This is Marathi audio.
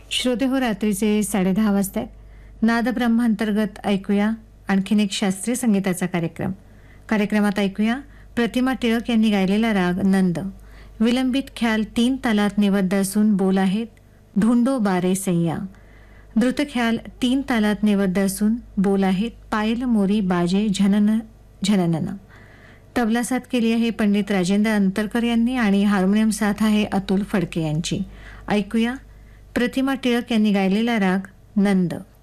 श्रोते हो, रात्रीचे 10:30 वाजता नादब्रह्मांतर्गत ऐकूया आणखीन एक शास्त्रीय संगीताचा कार्यक्रमात ऐकूया प्रतिमा टिळक यांनी गायलेला राग नंद. विलंबित ख्याल 3 तालात निबद्ध असून बोल आहेत ढूंढो बारे सैया. द्रुत ख्याल 3 तालात निबद्ध असून बोल आहेत पायल मोरी बाजे झनन झननन. तबला साथ केली आहे पंडित राजेंद्र अंतरकर यांनी आणि हार्मोनियम साथ आहे अतुल फडके यांची. ऐकूया प्रतिमा टिळक यांनी गायलेला राग नंद.